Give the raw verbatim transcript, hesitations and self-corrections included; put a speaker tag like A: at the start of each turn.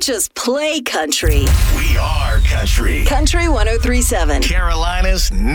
A: just play country.
B: We are country.
A: Country one oh three point seven.
B: Carolina's